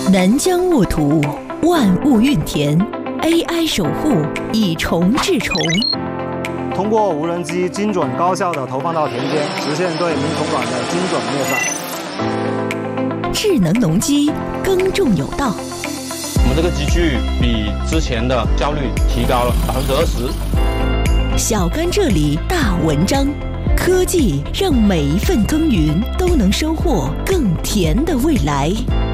南疆沃土，万物运田 ，AI 守护，以虫治虫。 通过无人机精准高效的投放到田间，实现对鸣虫卵的精准灭杀。 智能农机，耕种有道。 我们这个机具比之前的效率提高了20%。 小甘蔗里大文章，科技让每一份耕耘都能收获更甜的未来。